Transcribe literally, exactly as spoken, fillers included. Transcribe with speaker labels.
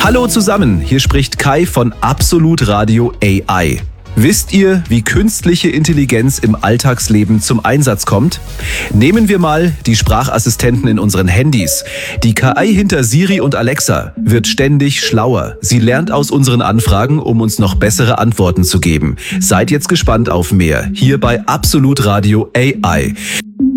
Speaker 1: Hallo zusammen, hier spricht Kai von Absolut Radio A I. Wisst ihr, wie künstliche Intelligenz im Alltagsleben zum Einsatz kommt? Nehmen wir mal die Sprachassistenten in unseren Handys. Die K I hinter Siri und Alexa wird ständig schlauer. Sie lernt aus unseren Anfragen, um uns noch bessere Antworten zu geben. Seid jetzt gespannt auf mehr, hier bei Absolut Radio A I.